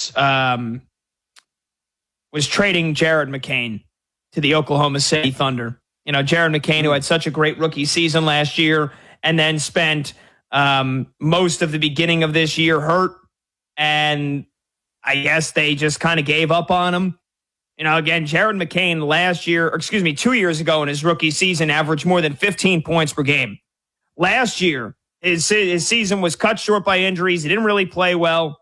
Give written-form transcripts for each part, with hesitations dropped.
was trading Jared McCain to the Oklahoma City Thunder. You know, Jared McCain, who had such a great rookie season last year and then spent most of the beginning of this year hurt. And I guess they just kind of gave up on him. You know, again, Jared McCain 2 years ago in his rookie season averaged more than 15 points per game. Last year, his season was cut short by injuries. He didn't really play well.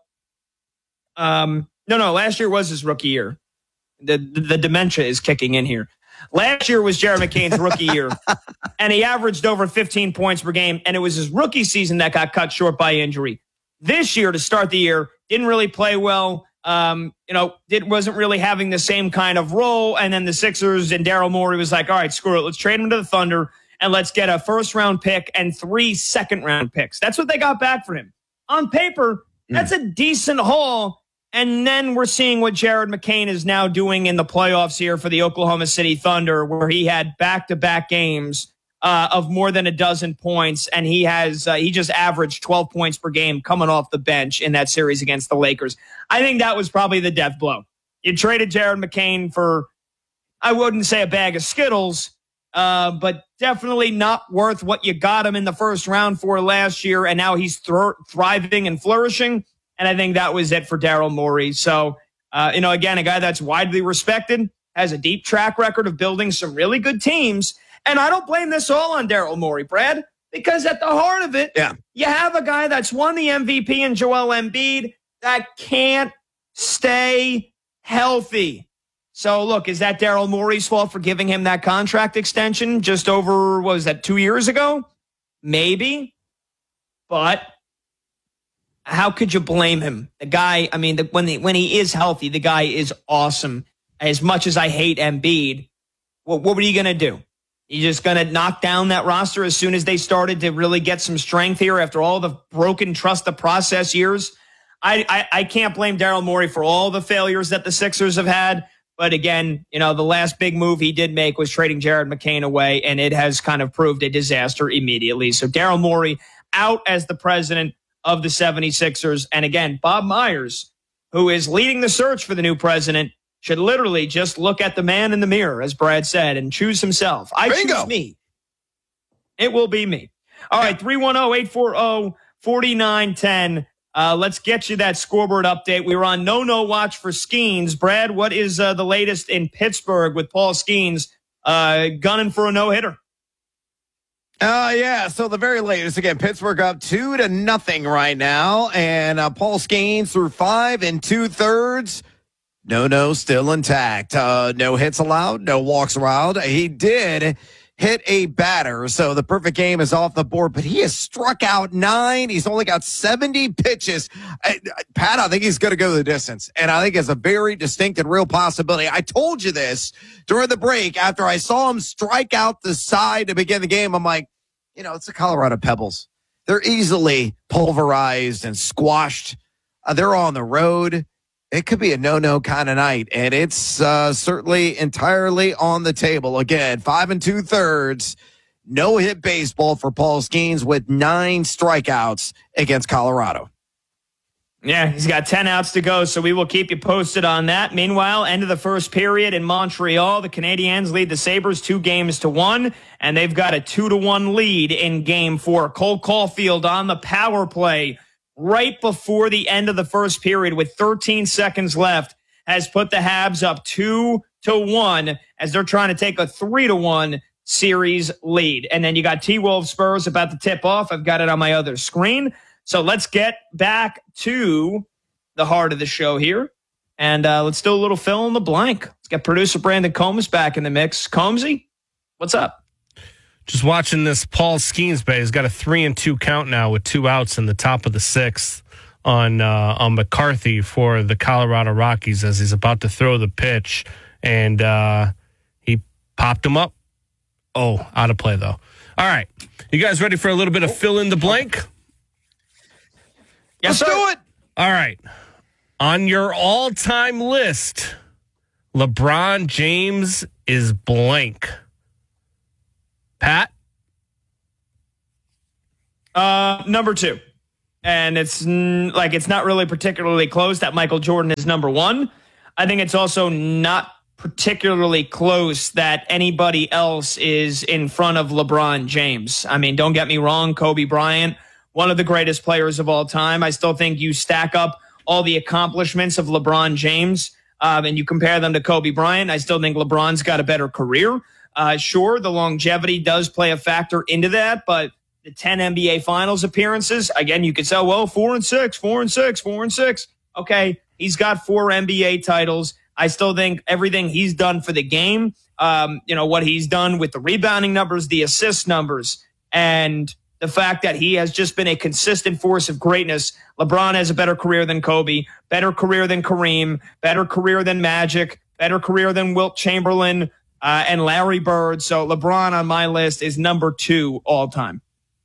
Last year was his rookie year. The dementia is kicking in here. Last year was Jared McCain's rookie year, and he averaged over 15 points per game, and it was his rookie season that got cut short by injury. This year, to start the year, didn't really play well. Wasn't really having the same kind of role. And then the Sixers and Daryl Morey was like, all right, screw it. Let's trade him to the Thunder and let's get a first-round pick and 3 second-round picks. That's what they got back for him. On paper, that's a decent haul. And then we're seeing what Jared McCain is now doing in the playoffs here for the Oklahoma City Thunder, where he had back-to-back games of more than a dozen points, and he just averaged 12 points per game coming off the bench in that series against the Lakers. I think that was probably the death blow. You traded Jared McCain for, I wouldn't say a bag of Skittles, but definitely not worth what you got him in the first round for last year, and now he's thriving and flourishing, and I think that was it for Daryl Morey. So, again, a guy that's widely respected, has a deep track record of building some really good teams. And I don't blame this all on Daryl Morey, Brad, because at the heart of it, you have a guy that's won the MVP in Joel Embiid that can't stay healthy. So, look, is that Daryl Morey's fault for giving him that contract extension just over, 2 years ago? Maybe. But how could you blame him? The guy, when he is healthy, the guy is awesome. As much as I hate Embiid, what were you going to do? You just going to knock down that roster as soon as they started to really get some strength here after all the broken trust the process years? I can't blame Daryl Morey for all the failures that the Sixers have had. But again, the last big move he did make was trading Jared McCain away, and it has kind of proved a disaster immediately. So Daryl Morey out as the president of the 76ers. And again, Bob Myers, who is leading the search for the new president, should literally just look at the man in the mirror, as Brad said, and choose himself. Choose me. It will be me. All right, 310-840-4910. Let's get you that scoreboard update. We were on no watch for Skeens. Brad, what is the latest in Pittsburgh with Paul Skeens gunning for a no-hitter? So the very latest, again, Pittsburgh up 2-0 right now, and Paul Skeens through 5 2/3. No, still intact. No hits allowed, no walks allowed. He did hit a batter, so the perfect game is off the board, but he has struck out 9. He's only got 70 pitches. Pat, I think he's going to go the distance, and I think it's a very distinct and real possibility. I told you this during the break after I saw him strike out the side to begin the game. I'm like, it's the Colorado Pebbles. They're easily pulverized and squashed. They're on the road. It could be a no kind of night, and it's certainly entirely on the table. Again, 5 2/3, no-hit baseball for Paul Skeens with 9 strikeouts against Colorado. Yeah, he's got 10 outs to go, so we will keep you posted on that. Meanwhile, end of the first period in Montreal, the Canadiens lead the Sabres 2-1, and they've got a 2-1 lead in Game 4. Cole Caulfield on the power play right before the end of the first period with 13 seconds left has put the Habs up 2-1 as they're trying to take a 3-1 series lead. And then you got T-Wolves Spurs about to tip off. I've got it on my other screen. So let's get back to the heart of the show here. And let's do a little fill in the blank. Let's get producer Brandon Combs back in the mix. Combsy, what's up? Just watching this Paul Skeens bay. He's got a 3-2 count now with 2 outs in the top of the 6th on McCarthy for the Colorado Rockies as he's about to throw the pitch. And he popped him up. Oh, out of play, though. All right. You guys ready for a little bit of fill in the blank? Yes, Let's do it. All right. On your all-time list, LeBron James is blank. Pat? Number 2. and it's not really particularly close that Michael Jordan is number one. I think it's also not particularly close that anybody else is in front of LeBron James. I mean, don't get me wrong, Kobe Bryant, one of the greatest players of all time. I still think you stack up all the accomplishments of LeBron James and you compare them to Kobe Bryant. I still think LeBron's got a better career. Sure, the longevity does play a factor into that, but the 10 NBA Finals appearances, again, you could say, well, 4 and 6, 4 and 6, 4 and 6. Okay, he's got 4 NBA titles. I still think everything he's done for the game, what he's done with the rebounding numbers, the assist numbers, and the fact that he has just been a consistent force of greatness. LeBron has a better career than Kobe, better career than Kareem, better career than Magic, better career than Wilt Chamberlain and Larry Bird. So LeBron on my list is number 2 all time.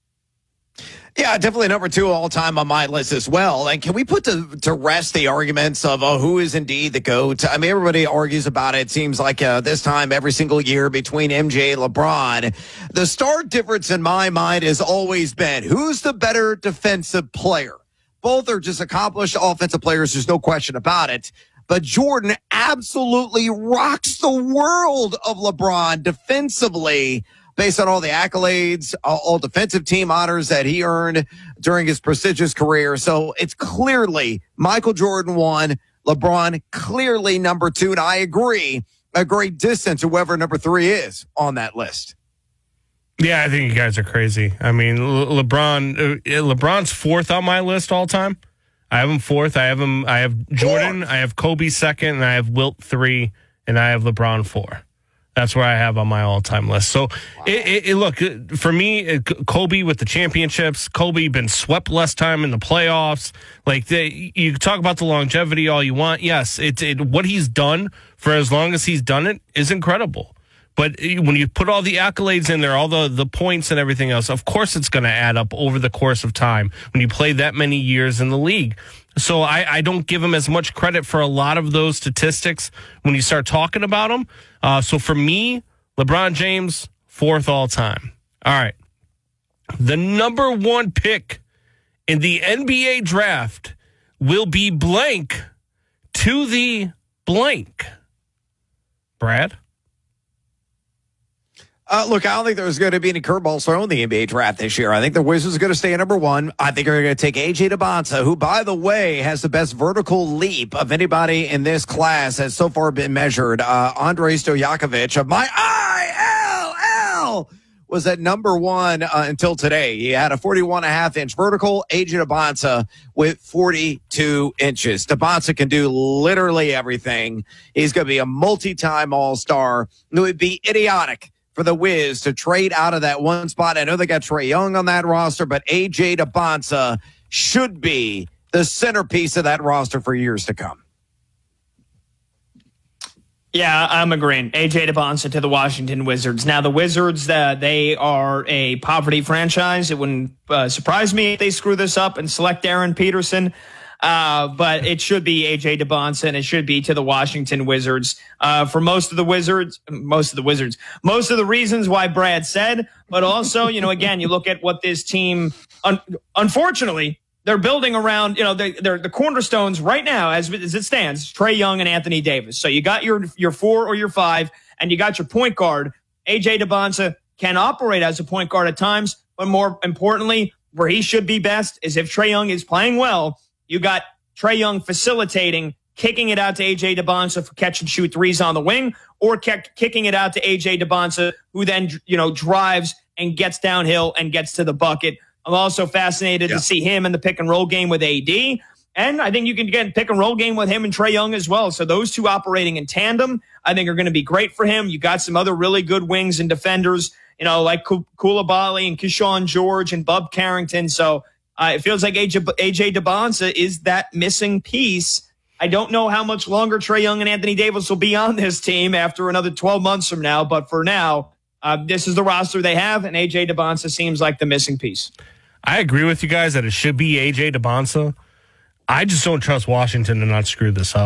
Yeah, definitely number 2 all time on my list as well. And can we put to rest the arguments of who is indeed the GOAT? I mean, everybody argues about it. It seems like this time every single year between MJ and LeBron. The stark difference in my mind has always been who's the better defensive player. Both are just accomplished offensive players. There's no question about it. But Jordan absolutely rocks the world of LeBron defensively, based on all the accolades, all defensive team honors that he earned during his prestigious career. So it's clearly Michael Jordan 1, LeBron clearly number 2. And I agree, a great distance to whoever number 3 is on that list. Yeah, I think you guys are crazy. I mean, LeBron's 4th on my list all time. I have him 4th. I have Jordan, I have Kobe 2nd, and I have Wilt 3, and I have LeBron 4. That's where I have on my all-time list. So, look, for me, Kobe with the championships, Kobe been swept less time in the playoffs. Like, you talk about the longevity all you want. Yes, what he's done for as long as he's done it is incredible. But when you put all the accolades in there, all the points and everything else, of course it's going to add up over the course of time when you play that many years in the league. So I don't give him as much credit for a lot of those statistics when you start talking about him. So for me, LeBron James, 4th all time. All right. The number 1 pick in the NBA draft will be blank to the blank. Brad? Look, I don't think there's going to be any curveballs thrown in the NBA draft this year. I think the Wizards are going to stay at number 1. I think they're going to take A.J. Debonsa, who, by the way, has the best vertical leap of anybody in this class has so far been measured. Andrei Stojakovic of my ILL was at number 1 until today. He had a 41.5-inch vertical. A.J. Debonsa with 42 inches. Debonsa can do literally everything. He's going to be a multi-time All-Star. It would be idiotic for the Wiz to trade out of that one spot. I know they got Trae Young on that roster, but A.J. Debonsa should be the centerpiece of that roster for years to come. Yeah, I'm agreeing. A.J. Debonsa to the Washington Wizards. Now, the Wizards, they are a poverty franchise. It wouldn't surprise me if they screw this up and select Aaron Peterson. But it should be A.J. Debonsa, and it should be to the Washington Wizards. For most of the reasons why Brad said, but also, again, you look at what this team, unfortunately, they're building around, they're the cornerstones right now, as it stands, Trae Young and Anthony Davis. So you got your 4 or your 5, and you got your point guard. A.J. Debonsa can operate as a point guard at times, but more importantly, where he should be best is if Trae Young is playing well. You got Trae Young facilitating, kicking it out to A.J. Debonsa for catch and shoot threes on the wing, or kicking it out to A.J. Debonsa, who then, drives and gets downhill and gets to the bucket. I'm also fascinated to see him in the pick and roll game with AD. And I think you can get pick and roll game with him and Trae Young as well. So those two operating in tandem, I think are going to be great for him. You got some other really good wings and defenders, like Koulibaly and Keyshawn George and Bub Carrington. So it feels like A.J. Debonsa is that missing piece. I don't know how much longer Trae Young and Anthony Davis will be on this team after another 12 months from now. But for now, this is the roster they have, and A.J. Debonsa seems like the missing piece. I agree with you guys that it should be A.J. Debonsa. I just don't trust Washington to not screw this up.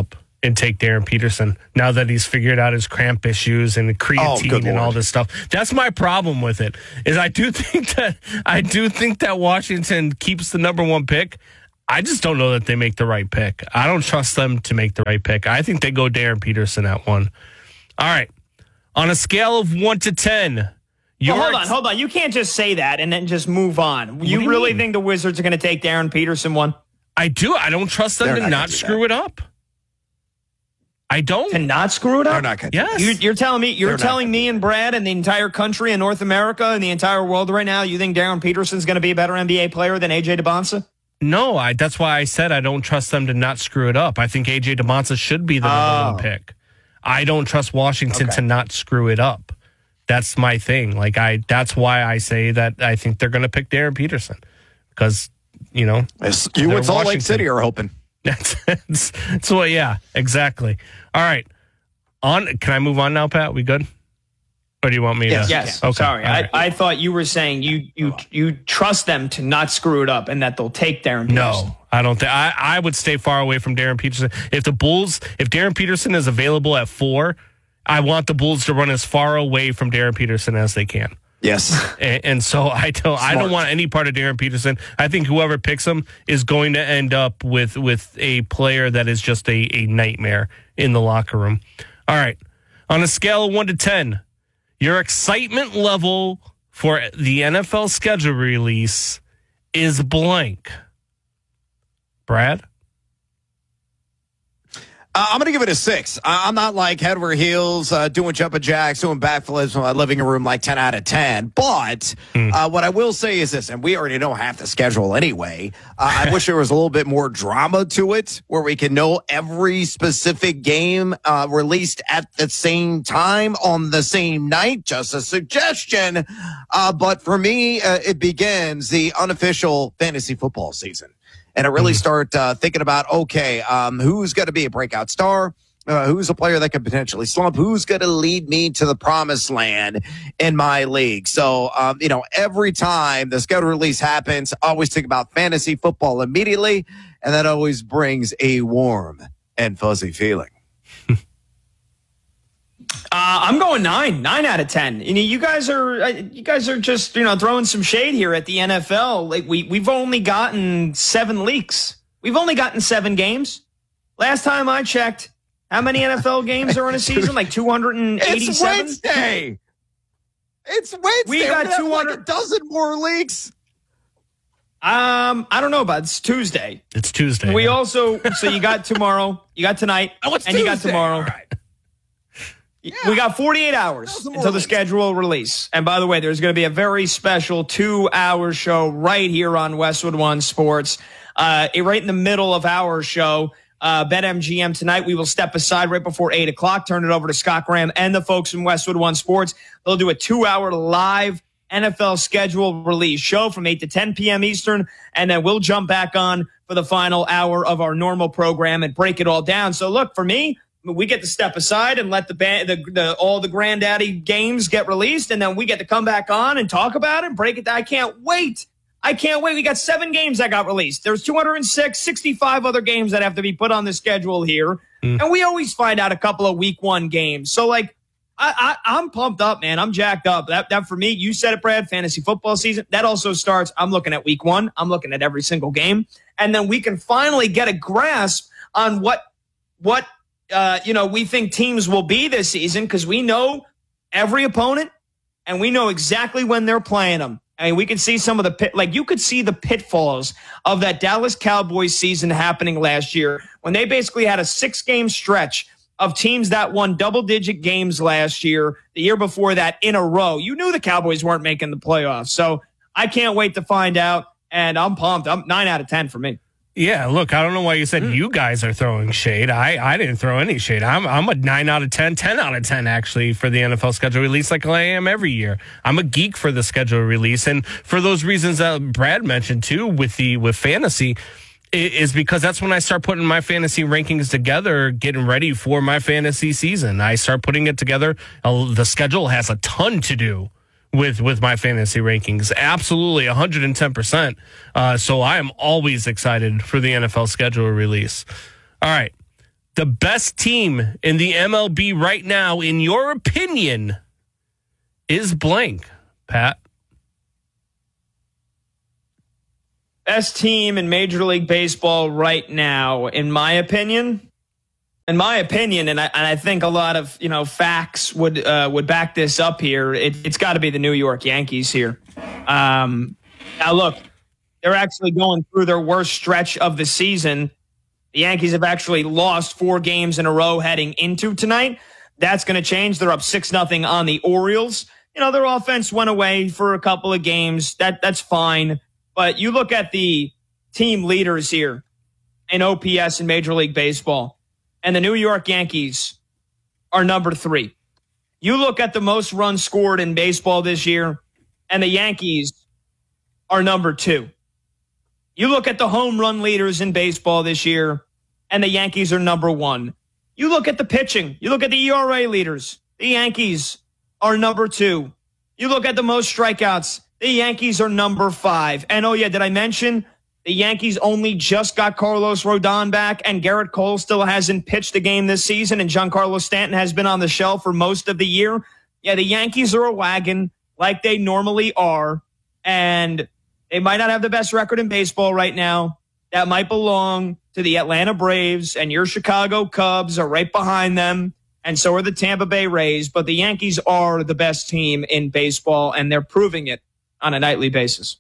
and take Darren Peterson now that he's figured out his cramp issues and the creatine and all this stuff. That's my problem with it. Is I do think that Washington keeps the number one pick. I just don't know that they make the right pick. I don't trust them to make the right pick. I think they go Darren Peterson at 1. All right. On a scale of 1 to 10. Hold on. You can't just say that and then just move on. You really think the Wizards are going to take Darren Peterson 1? I do. I don't trust them to not screw it up. I don't. To not screw it up? They're not going to. Yes. You're telling me and Brad and the entire country and North America and the entire world right now, you think Darren Peterson's going to be a better NBA player than AJ DeBonsa? No, that's why I said I don't trust them to not screw it up. I think AJ DeBonsa should be the number one pick. I don't trust Washington to not screw it up. That's my thing. That's why I say that I think they're going to pick Darren Peterson because, you and Salt Lake City are hoping. So yeah, exactly. All right. Can I move on now, Pat? We good? Or do you want me to? Yes. Okay. Sorry. Right. I thought you were saying you trust them to not screw it up and that they'll take Darren Peterson. No, I don't think. I would stay far away from Darren Peterson. If Darren Peterson is available at 4, I want the Bulls to run as far away from Darren Peterson as they can. Yes. And so I don't want any part of Darren Peterson. I think whoever picks him is going to end up with a player that is just a nightmare in the locker room. All right. On a scale of 1 to 10, your excitement level for the NFL schedule release is blank. Brad? I'm going to give it a 6. I'm not like head over heels, doing jumping jacks, doing backflips in my living room like 10 out of 10. But what I will say is this, and we already know half the schedule anyway. I wish there was a little bit more drama to it where we can know every specific game released at the same time on the same night. Just a suggestion. But for me, it begins the unofficial fantasy football season. And I really start thinking about, who's going to be a breakout star? Who's a player that could potentially slump? Who's going to lead me to the promised land in my league? So, every time the schedule release happens, I always think about fantasy football immediately. And that always brings a warm and fuzzy feeling. I'm going 9 out of 10. You guys are just, throwing some shade here at the NFL. Like we've only gotten 7 leaks. We've only gotten 7 games. Last time I checked, how many NFL games are in a season? Like 287? It's Wednesday. We got 200. Like a dozen more leaks. I don't know, but it's Tuesday. It's Tuesday. We also, so you got tomorrow, you got tonight, and Tuesday. You got tomorrow. All right. Yeah. We got 48 hours until the schedule release. And by the way, there's going to be a very special 2-hour show right here on Westwood One Sports. Right in the middle of our show, BetMGM tonight. We will step aside right before 8 o'clock, turn it over to Scott Graham and the folks from Westwood One Sports. They'll do a 2-hour live NFL schedule release show from 8 to 10 p.m. Eastern. And then we'll jump back on for the final hour of our normal program and break it all down. So look, for me, we get to step aside and let all the granddaddy games get released, and then we get to come back on and talk about it, break it down. I can't wait. We got 7 games that got released. There's 206, 65 other games that have to be put on the schedule here. And we always find out a couple of week 1 games. So I'm pumped up, man. I'm jacked up. That for me, you said it, Brad, fantasy football season. That also starts. I'm looking at week 1. I'm looking at every single game. And then we can finally get a grasp on what we think teams will be this season because we know every opponent and we know exactly when they're playing them. I mean, we can see some of you could see the pitfalls of that Dallas Cowboys season happening last year when they basically had a 6-game stretch of teams that won double-digit games last year, the year before that in a row. You knew the Cowboys weren't making the playoffs. So I can't wait to find out, and I'm pumped. I'm 9 out of 10 for me. Yeah, look, I don't know why you said you guys are throwing shade. I didn't throw any shade. I'm a 9 out of 10, 10 out of 10 actually for the NFL schedule release like I am every year. I'm a geek for the schedule release, and for those reasons that Brad mentioned too with fantasy is because that's when I start putting my fantasy rankings together, getting ready for my fantasy season. I start putting it together. The schedule has a ton to do with my fantasy rankings. Absolutely, 110%. So I am always excited for the NFL schedule release. All right. The best team in the MLB right now, in your opinion, is blank, Pat. Best team in Major League Baseball right now, in my opinion, and I think a lot of facts would back this up here. It's got to be the New York Yankees here. Now look, they're actually going through their worst stretch of the season. The Yankees have actually lost 4 games in a row heading into tonight. That's going to change. They're up 6-0 on the Orioles. Their offense went away for a couple of games. That's fine. But you look at the team leaders here in OPS in Major League Baseball, and the New York Yankees are number 3. You look at the most runs scored in baseball this year, and the Yankees are number 2. You look at the home run leaders in baseball this year, and the Yankees are number 1. You look at the pitching. You look at the ERA leaders. The Yankees are number 2. You look at the most strikeouts. The Yankees are number 5. And did I mention the Yankees only just got Carlos Rodon back, and Garrett Cole still hasn't pitched a game this season, and Giancarlo Stanton has been on the shelf for most of the year? Yeah, the Yankees are a wagon like they normally are, and they might not have the best record in baseball right now. That might belong to the Atlanta Braves, and your Chicago Cubs are right behind them, and so are the Tampa Bay Rays. But the Yankees are the best team in baseball, and they're proving it on a nightly basis.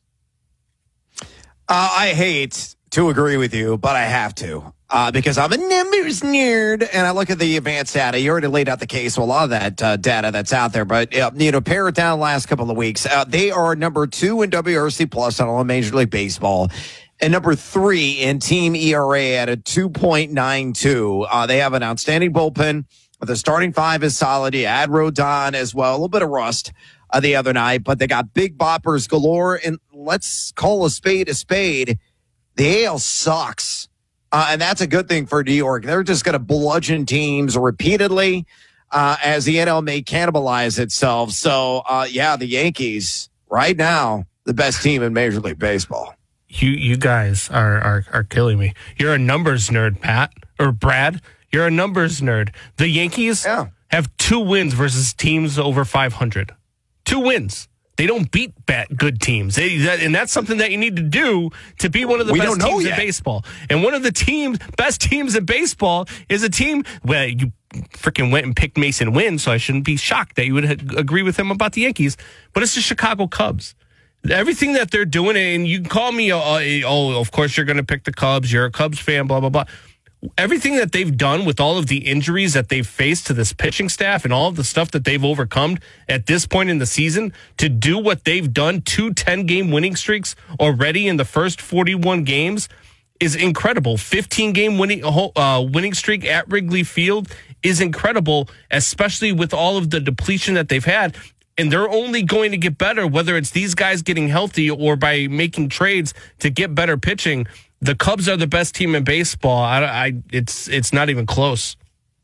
I hate to agree with you, but I have to. Because I'm a numbers nerd, and I look at the advanced data. You already laid out the case, so a lot of that data that's out there. But, pare it down the last couple of weeks. They are number 2 in WRC plus on all Major League Baseball, and number 3 in team ERA at a 2.92. They have an outstanding bullpen. The starting 5 is solid. You add Rodon as well. A little bit of rust the other night, but they got big boppers galore. And let's call a spade a spade. The AL sucks. And that's a good thing for New York. They're just going to bludgeon teams repeatedly as the NL may cannibalize itself. So, the Yankees right now, the best team in Major League Baseball. You guys are killing me. You're a numbers nerd, Pat, or Brad. You're a numbers nerd. The Yankees have 2 wins versus teams over 500. 2 wins. They don't beat good teams. And that's something that you need to do to be one of the best teams in baseball. And one of the best teams in baseball is a team, well, you freaking went and picked Mason Wynn, so I shouldn't be shocked that you would agree with him about the Yankees. But it's the Chicago Cubs. Everything that they're doing, and you can call me, of course you're going to pick the Cubs. You're a Cubs fan, blah, blah, blah. Everything that they've done with all of the injuries that they've faced to this pitching staff and all of the stuff that they've overcome at this point in the season, to do what they've done, 2 10-game winning streaks already in the first 41 games, is incredible. 15-game winning streak at Wrigley Field is incredible, especially with all of the depletion that they've had. And they're only going to get better, whether it's these guys getting healthy or by making trades to get better pitching. The Cubs are the best team in baseball. It's not even close.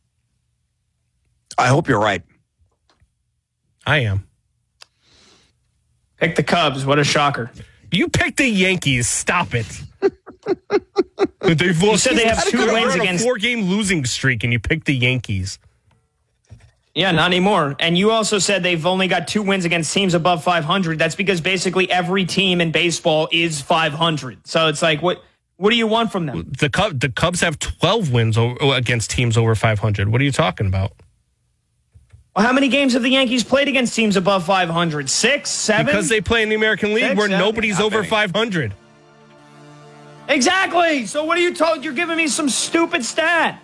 I hope you're right. I am. Pick the Cubs. What a shocker. You picked the Yankees. Stop it. They've lost. You said they have 2 wins against a 4-game losing streak, and you picked the Yankees. Yeah, not anymore. And you also said they've only got 2 wins against teams above 500. That's because basically every team in baseball is 500. So it's like, what do you want from them? The Cubs have 12 wins against teams over 500. What are you talking about? Well, how many games have the Yankees played against teams above 500? 6, 7? Because they play in the American League where nobody's over 500. Exactly. So what are you told? You're giving me some stupid stat.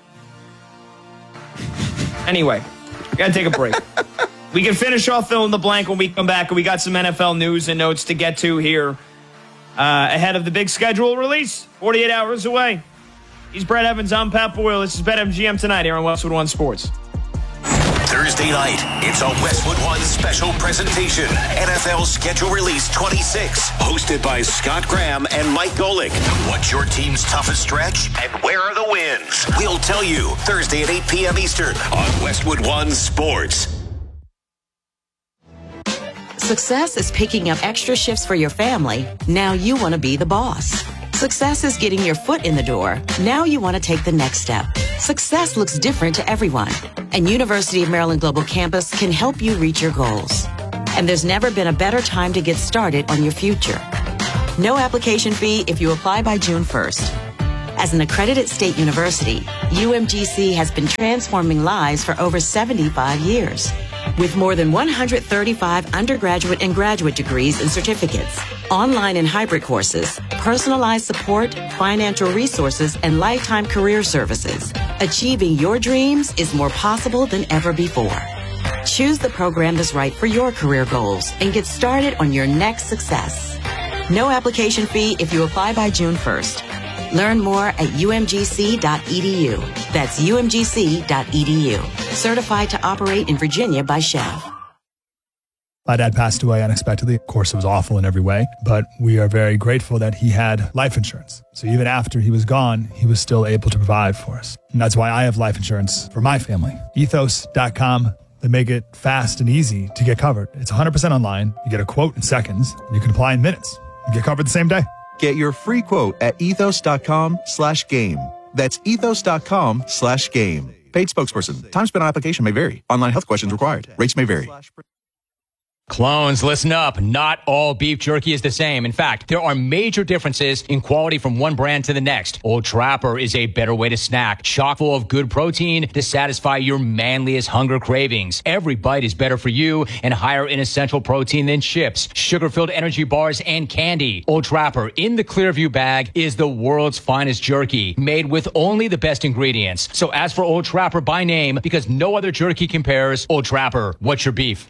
Anyway, we got to take a break. We can finish off fill in the blank when we come back, and we got some NFL news and notes to get to here ahead of the big schedule release, 48 hours away. He's Brett Evans. I'm Pat Boyle. This is BetMGM tonight here on Westwood One Sports. Thursday night, it's a Westwood One special presentation. NFL Schedule Release 26, hosted by Scott Graham and Mike Golick. What's your team's toughest stretch and where are the wins? We'll tell you Thursday at 8 p.m. Eastern on Westwood One Sports. Success is picking up extra shifts for your family. Now you want to be the boss. Success is getting your foot in the door. Now you want to take the next step. Success looks different to everyone, and University of Maryland Global Campus can help you reach your goals. And there's never been a better time to get started on your future. No application fee if you apply by June 1st. As an accredited state university, UMGC has been transforming lives for over 75 years. With more than 135 undergraduate and graduate degrees and certificates, online and hybrid courses, personalized support, financial resources, and lifetime career services, achieving your dreams is more possible than ever before. Choose the program that's right for your career goals and get started on your next success. No application fee if you apply by June 1st. Learn more at umgc.edu. That's umgc.edu. Certified to operate in Virginia by Chev. My dad passed away unexpectedly. Of course, it was awful in every way, but we are very grateful that he had life insurance. So even after he was gone, he was still able to provide for us. And that's why I have life insurance for my family. Ethos.com. They make it fast and easy to get covered. It's 100% online. You get a quote in seconds. You can apply in minutes. You get covered the same day. Get your free quote at ethos.com/game. That's ethos.com/game. Paid spokesperson. Time spent on application may vary. Online health questions required. Rates may vary. Clones, listen up. Not all beef jerky is the same. In fact, there are major differences in quality from one brand to the next. Old Trapper is a better way to snack, chock full of good protein to satisfy your manliest hunger cravings. Every bite is better for you and higher in essential protein than chips, sugar-filled energy bars, and candy. Old Trapper in the Clearview bag is the world's finest jerky, made with only the best ingredients. So ask for Old Trapper by name because no other jerky compares. Old Trapper, what's your beef?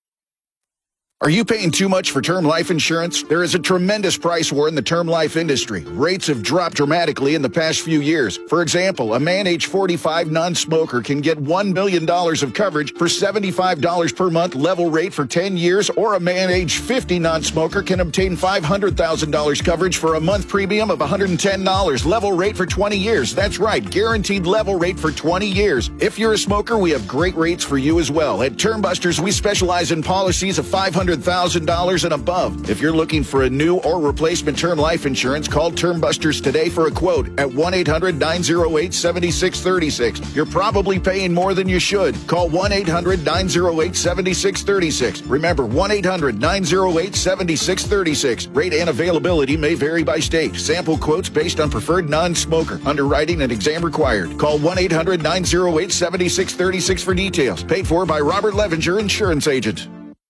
Are you paying too much for term life insurance? There is a tremendous price war in the term life industry. Rates have dropped dramatically in the past few years. For example, a man age 45 non-smoker can get $1 million of coverage for $75 per month level rate for 10 years, or a man age 50 non-smoker can obtain $500,000 coverage for a month premium of $110 level rate for 20 years. That's right, guaranteed level rate for 20 years. If you're a smoker, we have great rates for you as well. At Term Busters, we specialize in policies of $500,000 and above. If you're looking for a new or replacement term life insurance, call Term Busters today for a quote at 1-800-908-7636. You're probably paying more than you should. Call 1-800-908-7636. Remember, 1-800-908-7636. Rate and availability may vary by state. Sample quotes based on preferred non-smoker. Underwriting and exam required. Call 1-800-908-7636 for details. Paid for by Robert Levinger, Insurance Agent.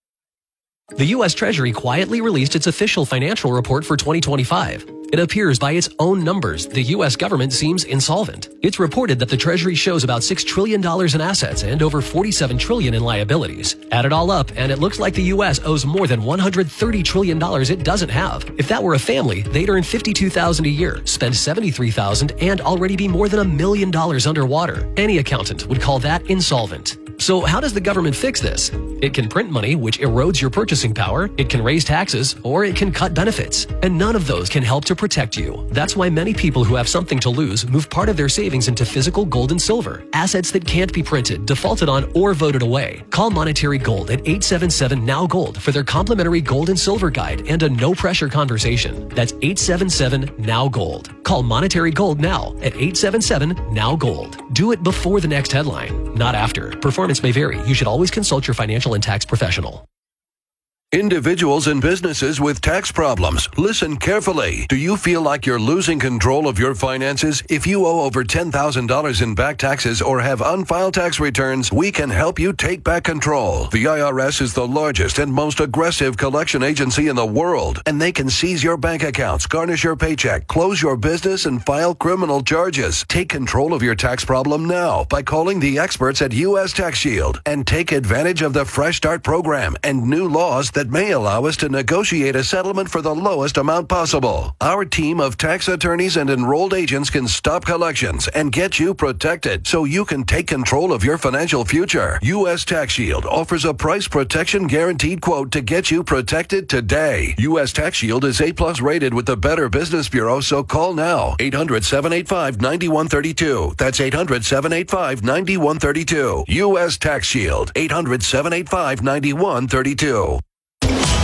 The U.S. Treasury quietly released its official financial report for 2025. It appears by its own numbers the U.S. government seems insolvent. It's reported that the Treasury shows about $6 trillion in assets and over $47 trillion in liabilities. Add it all up, and it looks like the U.S. owes more than $130 trillion it doesn't have. If that were a family, they'd earn $52,000 a year, spend $73,000, and already be more than $1 million underwater. Any accountant would call that insolvent. So how does the government fix this? It can print money, which erodes your purchasing power, it can raise taxes, or it can cut benefits. And none of those can help to protect you. That's why many people who have something to lose move part of their savings into physical gold and silver, assets that can't be printed, defaulted on, or voted away. Call Monetary Gold at 877-NOW-GOLD for their complimentary gold and silver guide and a no-pressure conversation. That's 877-NOW-GOLD. Call Monetary Gold now at 877-NOW-GOLD. Do it before the next headline, not after. Performance may vary. You should always consult your financial and tax professional. Individuals and businesses with tax problems, listen carefully. Do you feel like you're losing control of your finances? If you owe over $10,000 in back taxes or have unfiled tax returns, we can help you take back control. The IRS is the largest and most aggressive collection agency in the world, and they can seize your bank accounts, garnish your paycheck, close your business, and file criminal charges. Take control of your tax problem now by calling the experts at U.S. Tax Shield and take advantage of the Fresh Start program and new laws that may allow us to negotiate a settlement for the lowest amount possible. Our team of tax attorneys and enrolled agents can stop collections and get you protected so you can take control of your financial future. U.S. Tax Shield offers a price protection guaranteed quote to get you protected today. U.S. Tax Shield is A+ rated with the Better Business Bureau, so call now. 800-785-9132. That's 800-785-9132. U.S. Tax Shield. 800-785-9132.